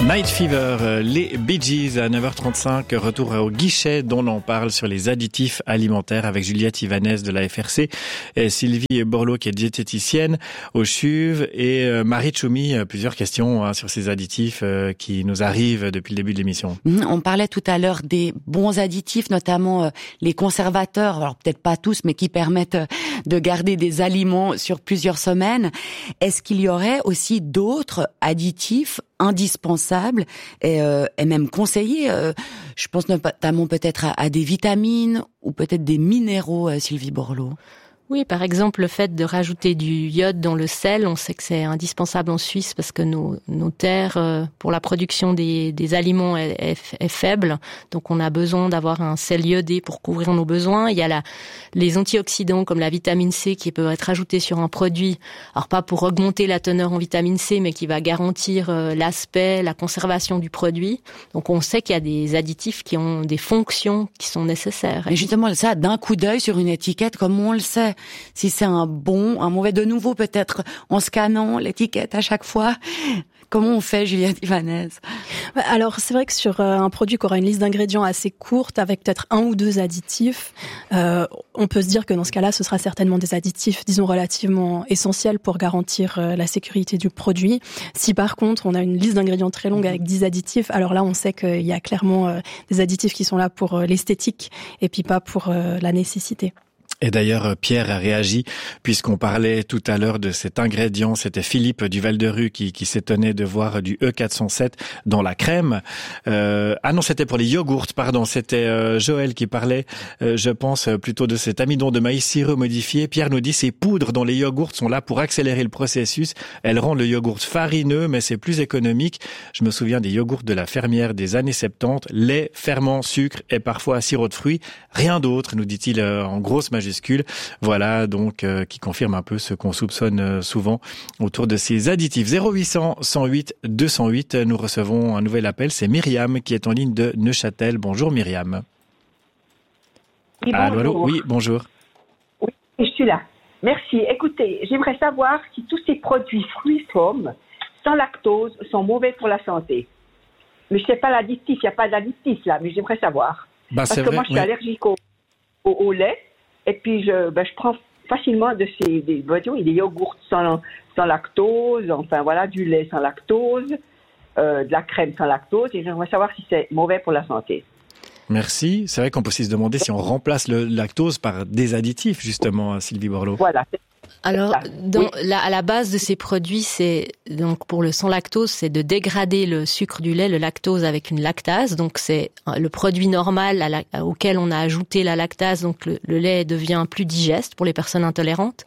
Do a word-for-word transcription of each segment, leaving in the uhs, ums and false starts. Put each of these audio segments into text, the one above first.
Night Fever, les Bee Gees à neuf heures trente-cinq, retour au guichet dont on parle sur les additifs alimentaires avec Juliette Ivanez de la F R C, et Sylvie Borloo qui est diététicienne au C H U V et Marie Tchoumi, plusieurs questions hein, sur ces additifs euh, qui nous arrivent depuis le début de l'émission. On parlait tout à l'heure des bons additifs, notamment euh, les conservateurs, alors peut-être pas tous, mais qui permettent euh, de garder des aliments sur plusieurs semaines. Est-ce qu'il y aurait aussi d'autres additifs indispensables et, euh, et même conseillés? euh, Je pense notamment peut-être à, à des vitamines ou peut-être des minéraux, euh, Sylvie Borloo. Oui, par exemple, le fait de rajouter du iode dans le sel, on sait que c'est indispensable en Suisse parce que nos, nos terres, euh, pour la production des, des aliments, est, est, est faible. Donc, on a besoin d'avoir un sel iodé pour couvrir nos besoins. Il y a la, les antioxydants comme la vitamine C qui peuvent être ajoutés sur un produit. Alors, pas pour augmenter la teneur en vitamine C, mais qui va garantir euh, l'aspect, la conservation du produit. Donc, on sait qu'il y a des additifs qui ont des fonctions qui sont nécessaires. Et justement, ça, d'un coup d'œil sur une étiquette, comment on le sait? Si c'est un bon, un mauvais, de nouveau peut-être en scannant l'étiquette à chaque fois. Comment on fait, Juliette Ivanez? Alors, c'est vrai que sur euh, un produit qui aura une liste d'ingrédients assez courte, avec peut-être un ou deux additifs, euh, on peut se dire que dans ce cas-là, ce sera certainement des additifs, disons, relativement essentiels pour garantir euh, la sécurité du produit. Si par contre, on a une liste d'ingrédients très longue avec dix additifs, alors là, on sait qu'il y a clairement euh, des additifs qui sont là pour euh, l'esthétique et puis pas pour euh, la nécessité. Et d'ailleurs, Pierre a réagi, puisqu'on parlait tout à l'heure de cet ingrédient. C'était Philippe du Val-de-Rue qui, qui s'étonnait de voir du E quatre cent sept dans la crème. Euh, ah non, c'était pour les yogourts, pardon. C'était euh, Joël qui parlait, euh, je pense, plutôt de cet amidon de maïs sirop modifié. Pierre nous dit, ces poudres dans les yogourts sont là pour accélérer le processus. Elles rendent le yogourt farineux, mais c'est plus économique. Je me souviens des yogourts de la fermière des années soixante-dix. Lait, ferment, sucre et parfois sirop de fruits. Rien d'autre, nous dit-il euh, en grosse majuscule. Voilà, donc, euh, qui confirme un peu ce qu'on soupçonne euh, souvent autour de ces additifs. zéro huit cents, cent huit, deux cent huit, nous recevons un nouvel appel. C'est Myriam qui est en ligne de Neuchâtel. Bonjour Myriam. Oui, allô, bonjour. allô, oui, bonjour. Oui, je suis là. Merci. Écoutez, j'aimerais savoir si tous ces produits fruits formes sans lactose sont mauvais pour la santé. Mais je ne sais pas l'additif, il n'y a pas d'additif là, mais j'aimerais savoir. Bah, Parce c'est que vrai, moi, je suis oui. allergique au, au, au lait. Et puis, je, ben, je prends facilement de ces des, des yogourts sans, sans lactose, enfin voilà, du lait sans lactose, euh, de la crème sans lactose. Et j'aimerais savoir si c'est mauvais pour la santé. Merci. C'est vrai qu'on peut aussi se demander si on remplace le lactose par des additifs, justement, Sylvie Borloo. Voilà. Alors, dans, oui. la, à la base de ces produits, c'est donc pour le sans lactose, c'est de dégrader le sucre du lait, le lactose, avec une lactase. Donc, c'est le produit normal à la, auquel on a ajouté la lactase. Donc, le, le lait devient plus digeste pour les personnes intolérantes.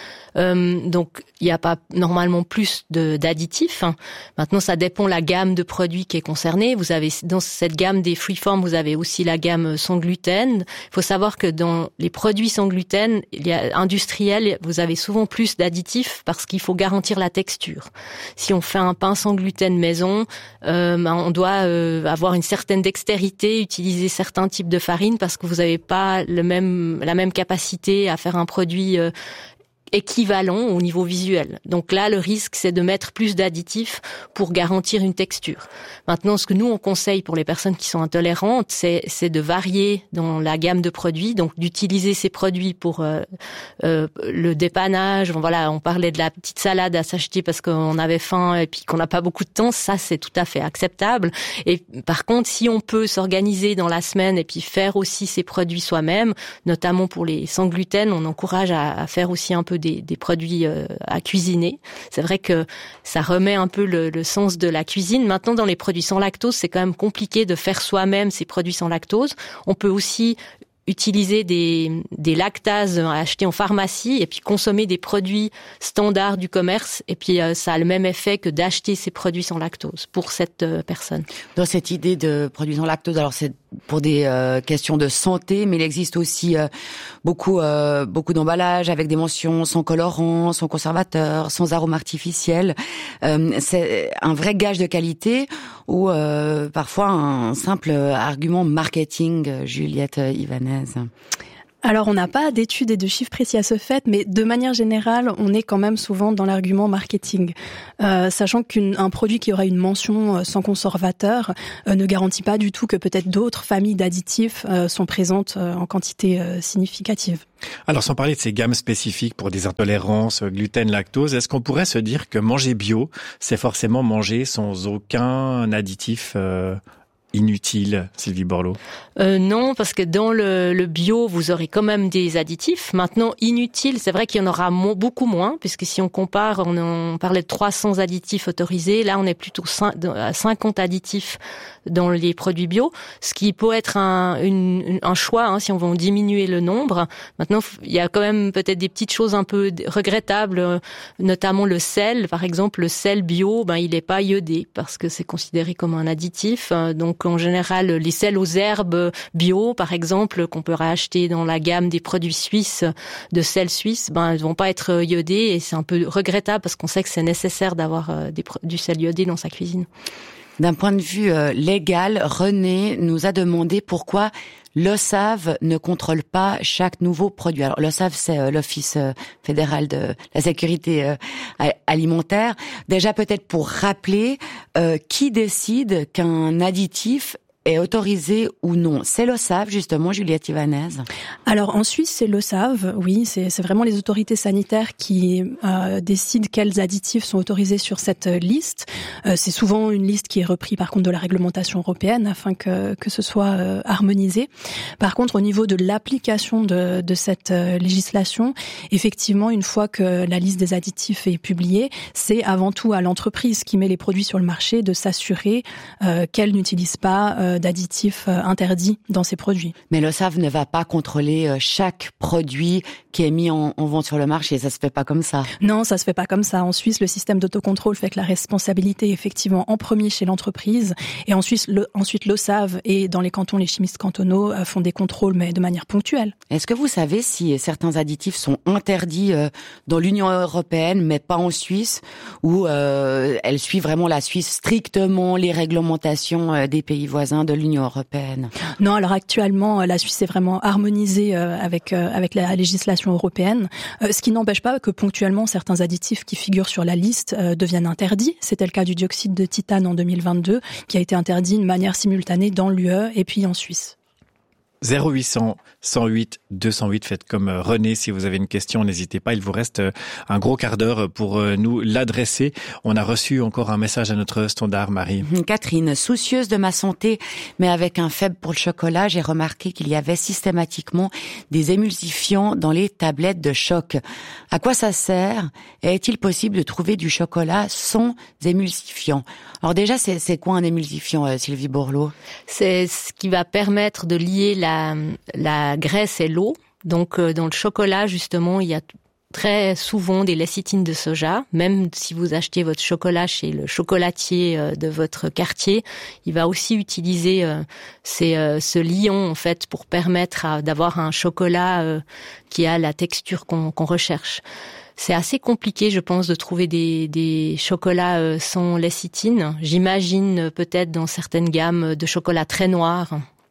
Euh, donc, il n'y a pas normalement plus de, d'additifs. Maintenant, ça dépend la gamme de produits qui est concernée. Vous avez dans cette gamme des freeform, vous avez aussi la gamme sans gluten. Il faut savoir que dans les produits sans gluten, il y a industriels, vous avez souvent plus d'additifs parce qu'il faut garantir la texture. Si on fait un pain sans gluten maison, euh, on doit euh, avoir une certaine dextérité, utiliser certains types de farine parce que vous n'avez pas le même la même capacité à faire un produit euh, équivalent au niveau visuel. Donc là, le risque, c'est de mettre plus d'additifs pour garantir une texture. Maintenant, ce que nous, on conseille pour les personnes qui sont intolérantes, c'est, c'est de varier dans la gamme de produits, donc d'utiliser ces produits pour euh, euh, le dépannage. Voilà, on parlait de la petite salade à s'acheter parce qu'on avait faim et puis qu'on n'a pas beaucoup de temps. Ça, c'est tout à fait acceptable. Et par contre, si on peut s'organiser dans la semaine et puis faire aussi ces produits soi-même, notamment pour les sans gluten, on encourage à, à faire aussi un peu Des, des produits euh, à cuisiner. C'est vrai que ça remet un peu le, le sens de la cuisine. Maintenant, dans les produits sans lactose, c'est quand même compliqué de faire soi-même ces produits sans lactose. On peut aussi utiliser des, des lactases achetés en pharmacie et puis consommer des produits standards du commerce. Et puis, euh, ça a le même effet que d'acheter ces produits sans lactose pour cette euh, personne. Dans cette idée de produits sans lactose, alors c'est pour des euh, questions de santé, mais il existe aussi euh, beaucoup euh, beaucoup d'emballages avec des mentions sans colorant, sans conservateur, sans arôme artificiel. Euh, c'est un vrai gage de qualité ou euh, parfois un simple argument marketing, Juliette Ivanez? Alors, on n'a pas d'études et de chiffres précis à ce fait, mais de manière générale, on est quand même souvent dans l'argument marketing. Euh, sachant qu'un produit qui aura une mention euh, sans conservateur euh, ne garantit pas du tout que peut-être d'autres familles d'additifs euh, sont présentes euh, en quantité euh, significative. Alors, sans parler de ces gammes spécifiques pour des intolérances, gluten, lactose, est-ce qu'on pourrait se dire que manger bio, c'est forcément manger sans aucun additif euh, inutile, Sylvie Borloo? Euh, non, parce que dans le, le bio, vous aurez quand même des additifs. Maintenant, inutiles, c'est vrai qu'il y en aura mo- beaucoup moins, puisque si on compare, on, on parlait de trois cents additifs autorisés, là on est plutôt à cinquante additifs dans les produits bio, ce qui peut être un, une, un choix hein, si on veut diminuer le nombre. Maintenant, il y a quand même peut-être des petites choses un peu regrettables, notamment le sel. Par exemple, le sel bio, ben il n'est pas iodé parce que c'est considéré comme un additif. Donc en général, les sels aux herbes bio, par exemple, qu'on peut racheter dans la gamme des produits suisses, de sel suisse, ben elles vont pas être iodées et c'est un peu regrettable parce qu'on sait que c'est nécessaire d'avoir des, du sel iodé dans sa cuisine. D'un point de vue euh, légal, René nous a demandé pourquoi l'OSAV ne contrôle pas chaque nouveau produit. Alors l'OSAV, c'est euh, l'Office euh, fédéral de la sécurité euh, alimentaire. Déjà peut-être pour rappeler, euh, qui décide qu'un additif est autorisé ou non? C'est l'OSAV, justement, Juliette Ibanez. Alors, en Suisse, c'est l'OSAV, oui. C'est, c'est vraiment les autorités sanitaires qui euh, décident quels additifs sont autorisés sur cette liste. Euh, c'est souvent une liste qui est reprise, par contre, de la réglementation européenne afin que, que ce soit euh, harmonisé. Par contre, au niveau de l'application de, de cette euh, législation, effectivement, une fois que la liste des additifs est publiée, c'est avant tout à l'entreprise qui met les produits sur le marché de s'assurer euh, qu'elle n'utilise pas euh, d'additifs interdits dans ces produits. Mais l'OSAV ne va pas contrôler chaque produit qui est mis en, en vente sur le marché, ça se fait pas comme ça. Non, ça se fait pas comme ça. En Suisse, le système d'autocontrôle fait que la responsabilité est effectivement en premier chez l'entreprise et ensuite, le, ensuite l'OSAV et dans les cantons, les chimistes cantonaux font des contrôles mais de manière ponctuelle. Est-ce que vous savez si certains additifs sont interdits dans l'Union européenne mais pas en Suisse ou euh, elle suit vraiment la Suisse strictement les réglementations des pays voisins de l'Union européenne? Non, alors actuellement, la Suisse est vraiment harmonisée euh, avec euh, avec la législation européenne, euh, ce qui n'empêche pas que ponctuellement certains additifs qui figurent sur la liste euh, deviennent interdits. C'était le cas du dioxyde de titane en deux mille vingt-deux, qui a été interdit de manière simultanée dans l'U E et puis en Suisse. zéro huit cent, cent huit, deux cent huit, faites comme René, si vous avez une question, n'hésitez pas, il vous reste un gros quart d'heure pour nous l'adresser. On a reçu encore un message à notre standard, Marie. Catherine, soucieuse de ma santé, mais avec un faible pour le chocolat, j'ai remarqué qu'il y avait systématiquement des émulsifiants dans les tablettes de choc. À quoi ça sert? Et est-il possible de trouver du chocolat sans émulsifiant? Alors déjà, c'est, c'est quoi un émulsifiant, euh, Sylvie Borloo? C'est ce qui va permettre de lier la, la graisse et l'eau. Donc, euh, dans le chocolat, justement, il y a très souvent des lécithines de soja. Même si vous achetez votre chocolat chez le chocolatier euh, de votre quartier, il va aussi utiliser euh, ces, euh, ce liant, en fait, pour permettre à, d'avoir un chocolat euh, qui a la texture qu'on, qu'on recherche. C'est assez compliqué, je pense, de trouver des, des chocolats euh, sans lécithine. J'imagine euh, peut-être dans certaines gammes de chocolat très noir.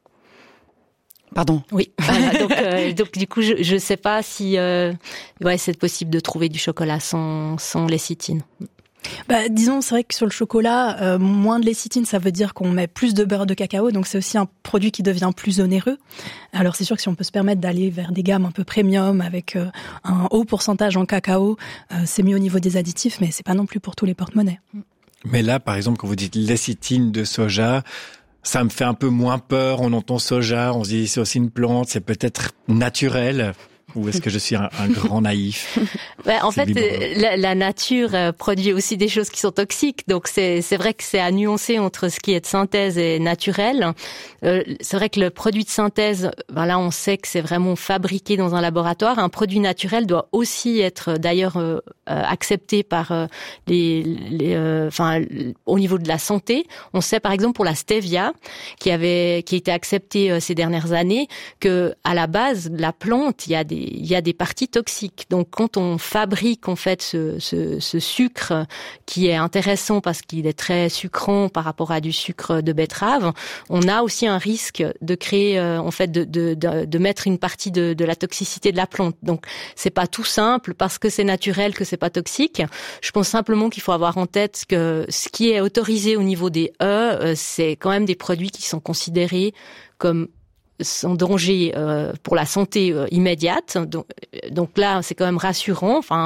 Pardon. Oui. Voilà, donc, euh, donc du coup, je je sais pas si euh, ouais, c'est possible de trouver du chocolat sans sans lécithine. Bah, disons, c'est vrai que sur le chocolat, euh, moins de lécithine, ça veut dire qu'on met plus de beurre de cacao, donc c'est aussi un produit qui devient plus onéreux. Alors c'est sûr que si on peut se permettre d'aller vers des gammes un peu premium avec euh, un haut pourcentage en cacao, euh, c'est mieux au niveau des additifs, mais c'est pas non plus pour tous les porte-monnaies. Mais là, par exemple, quand vous dites lécithine de soja, ça me fait un peu moins peur. On entend soja, on se dit c'est aussi une plante, c'est peut-être naturel. Ou est-ce que je suis un, un grand naïf? Ouais, en fait, la, la nature produit aussi des choses qui sont toxiques. Donc, c'est, c'est vrai que c'est à nuancer entre ce qui est de synthèse et naturel. Euh, c'est vrai que le produit de synthèse, ben là, on sait que c'est vraiment fabriqué dans un laboratoire. Un produit naturel doit aussi être, d'ailleurs, euh, accepté par euh, les, les euh, enfin, au niveau de la santé. On sait, par exemple, pour la stevia, qui avait, qui a été acceptée euh, ces dernières années, que à la base, la plante, il y a des il y a des parties toxiques. Donc quand on fabrique en fait ce, ce, ce sucre qui est intéressant parce qu'il est très sucrant par rapport à du sucre de betterave, on a aussi un risque de créer euh, en fait de, de, de, de mettre une partie de, de la toxicité de la plante. Donc c'est pas tout simple parce que c'est naturel que c'est pas toxique. Je pense simplement qu'il faut avoir en tête que ce qui est autorisé au niveau des E, c'est quand même des produits qui sont considérés comme sans danger euh, pour la santé euh, immédiate. Donc, donc là, c'est quand même rassurant. Enfin,